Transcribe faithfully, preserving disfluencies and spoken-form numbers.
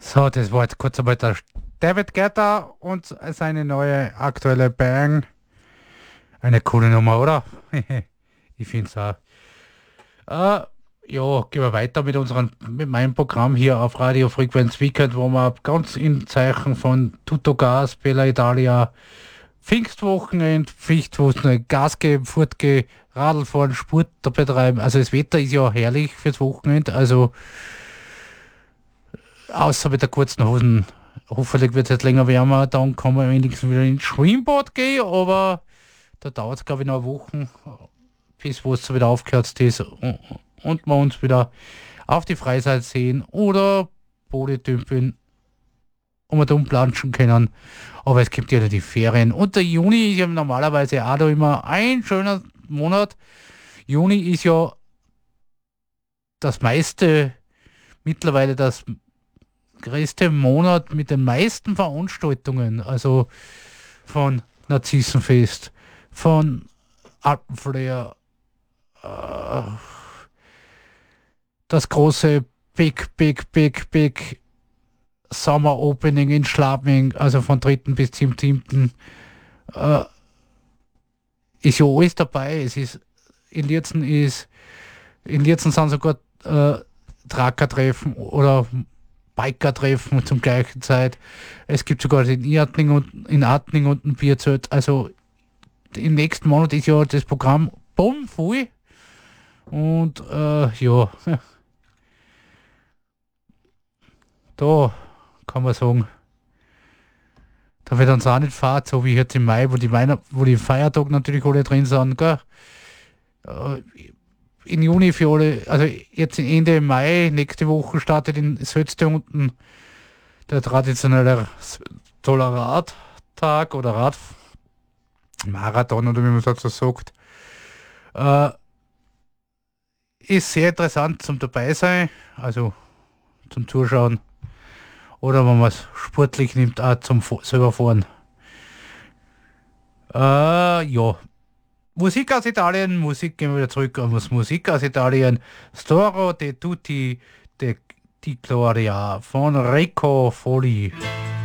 So, das war jetzt kurz einmal der David Guetta und seine neue aktuelle Bang. Eine coole Nummer, oder? Ich finde es auch. Äh, ja, gehen wir weiter mit unserem, mit meinem Programm hier auf Radio Frequenz Weekend, wo wir ganz in Zeichen von Tutto Gas, Bella Italia, Pfingstwochenend, Pflichtwochenende, Gas geben, fortgehen, Radl fahren, Sport da betreiben. Also das Wetter ist ja herrlich fürs Wochenende, also außer mit der kurzen Hosen. Hoffentlich wird es jetzt länger wärmer, dann kann man wenigstens wieder ins Schwimmbad gehen, aber da dauert es glaube ich noch Wochen, bis wo es so wieder aufgehört ist und wir uns wieder auf die Freizeit sehen oder Bode dümpeln und wir dumm planschen können. Aber es gibt ja die Ferien und der Juni ist ja normalerweise auch da immer ein schöner Monat. Juni ist ja das meiste, mittlerweile das größte Monat mit den meisten Veranstaltungen, also von Narzissenfest, von Alpenflair, äh, das große Big, Big, Big, Big Summer Opening in Schladming, also von dritten bis zum siebten Äh, ist ja alles dabei. Es ist in Lierzen ist in Lierzen sind sogar äh, Tracker-Treffen oder Biker-Treffen zum gleichen Zeit. Es gibt sogar in Adling und in Adling und ein Bierzelt. Also im nächsten Monat ist ja das Programm bumm voll. Und äh, ja, da kann man sagen, da wird uns auch nicht fahrt, so wie jetzt im Mai, wo die Weihnacht, wo die Feiertage natürlich alle drin sind, gell? Äh, in Juni für alle, also jetzt Ende Mai, nächste Woche startet in Sötzte unten der traditionelle toller Radtag oder Radmarathon oder wie man das so sagt. Äh, ist sehr interessant zum dabei sein, also zum Zuschauen. Oder wenn man es sportlich nimmt, auch zum Fu- selber fahren. Äh, ja. Musik aus Italien, Musik, gehen wir wieder zurück an was Musik aus Italien. Storo de tutti de di Gloria von Rico Foli.